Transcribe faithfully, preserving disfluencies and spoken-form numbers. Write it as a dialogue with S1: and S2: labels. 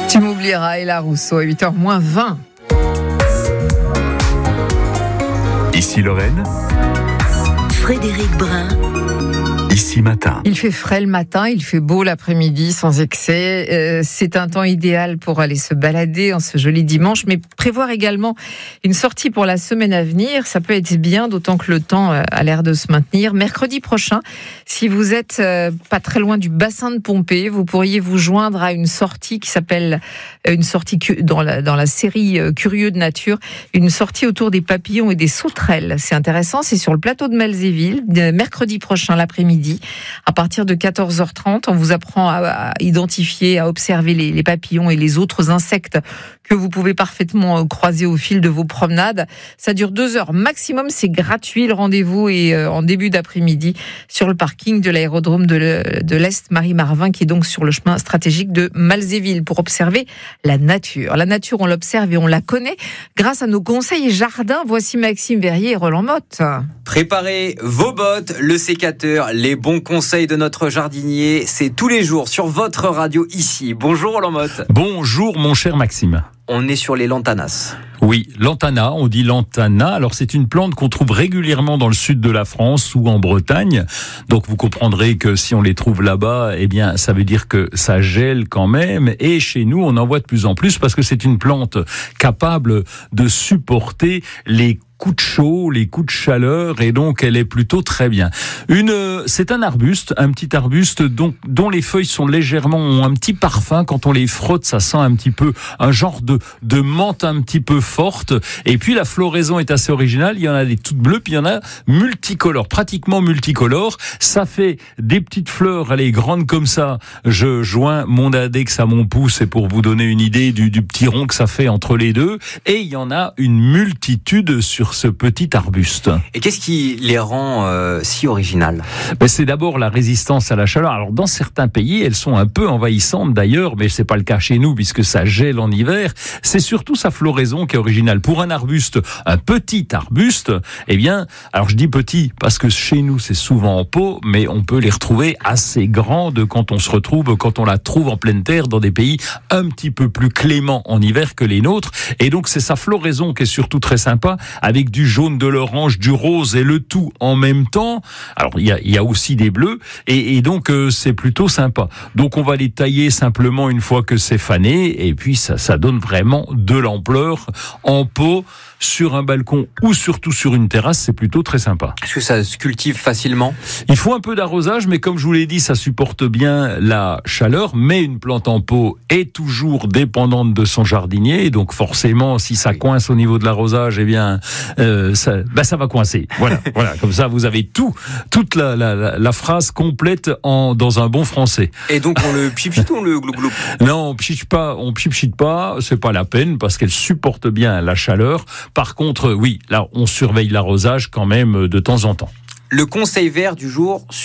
S1: Tu m'oublieras, Ella Rousseau, à huit heures moins vingt.
S2: Ici Lorraine,
S3: Frédéric Brun.
S2: Ici Matin.
S1: Il fait frais le matin, il fait beau l'après-midi sans excès. Euh, c'est un temps idéal pour aller se balader en ce joli dimanche, mais prévoir également une sortie pour la semaine à venir, ça peut être bien, d'autant que le temps a l'air de se maintenir. Mercredi prochain, si vous êtes euh, pas très loin du bassin de Pompée, vous pourriez vous joindre à une sortie qui s'appelle euh, une sortie cu- dans la dans la série euh, Curieux de nature, une sortie autour des papillons et des sauterelles. C'est intéressant, c'est sur le plateau de Malzéville, de mercredi prochain l'après-midi. À partir de quatorze heures trente, on vous apprend à, à identifier, à observer les, les papillons et les autres insectes que vous pouvez parfaitement croiser au fil de vos promenades. Ça dure deux heures maximum, c'est gratuit. Le rendez-vous est euh, en début d'après-midi sur le parking de l'aérodrome de, le, de l'Est Marie-Marvin, qui est donc sur le chemin stratégique de Malzéville, pour observer la nature. La nature, on l'observe et on la connaît grâce à nos conseils jardins. Voici Maxime Verrier et Roland Motte.
S4: Préparez vos bottes, le sécateur, les bons conseils de notre jardinier, c'est tous les jours sur votre radio ici. Bonjour Roland Motte.
S2: Bonjour mon cher Maxime.
S4: On est sur les lantanas.
S2: Oui, lantana, on dit lantana. Alors c'est une plante qu'on trouve régulièrement dans le sud de la France ou en Bretagne. Donc vous comprendrez que si on les trouve là-bas, eh bien ça veut dire que ça gèle quand même. Et chez nous, on en voit de plus en plus parce que c'est une plante capable de supporter les coups de chaud, les coups de chaleur, et donc elle est plutôt très bien. Une, c'est un arbuste, un petit arbuste dont, dont les feuilles sont légèrement, ont un petit parfum. Quand on les frotte, ça sent un petit peu un genre de, de menthe un petit peu forte. Et puis la floraison est assez originale. Il y en a des toutes bleues, puis il y en a multicolores, pratiquement multicolores. Ça fait des petites fleurs, allez, grandes comme ça. Je joins mon index à mon pouce, et pour vous donner une idée du, du petit rond que ça fait entre les deux. Et il y en a une multitude sur ce petit arbuste.
S4: Et qu'est-ce qui les rend euh, si originales ?
S2: Ben, c'est d'abord la résistance à la chaleur. Alors dans certains pays, elles sont un peu envahissantes d'ailleurs, mais c'est pas le cas chez nous puisque ça gèle en hiver. C'est surtout sa floraison qui est originale. Pour un arbuste, un petit arbuste, eh bien, alors je dis petit parce que chez nous c'est souvent en pot, mais on peut les retrouver assez grandes quand on se retrouve, quand on la trouve en pleine terre dans des pays un petit peu plus cléments en hiver que les nôtres. Et donc c'est sa floraison qui est surtout très sympa, avec du jaune, de l'orange, du rose et le tout en même temps. Alors il y a, il y a aussi des bleus et, et donc euh, c'est plutôt sympa. Donc on va les tailler simplement une fois que c'est fané et puis ça, ça donne vraiment de l'ampleur en pot. Sur un balcon ou surtout sur une terrasse, c'est plutôt très sympa.
S4: Est-ce que ça se cultive facilement ?
S2: Il faut un peu d'arrosage, mais comme je vous l'ai dit, ça supporte bien la chaleur, mais une plante en pot est toujours dépendante de son jardinier, et donc forcément, si ça coince au niveau de l'arrosage, eh bien, euh, ça, bah, ça va coincer. Voilà, voilà. Comme ça, vous avez tout, toute la, la, la, la phrase complète en, dans un bon français.
S4: Et donc, on le pchipchite ou on le gloup-gloup ?
S2: Non, on pchipchite pas, on pchipchite pas, c'est pas la peine, parce qu'elle supporte bien la chaleur. Par contre, oui, là, on surveille l'arrosage quand même de temps en temps.
S4: Le conseil vert du jour